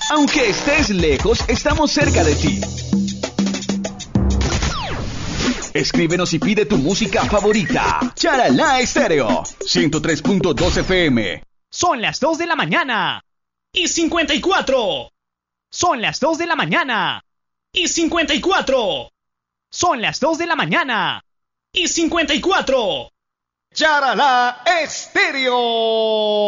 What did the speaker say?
Aunque estés lejos, estamos cerca de ti. Escríbenos y pide tu música favorita. Charalá Estéreo, 103.2 FM. Son las 2 de la mañana y 54. Son las 2 de la mañana y 54. Son las 2 de la mañana y 54. Charalá Estéreo.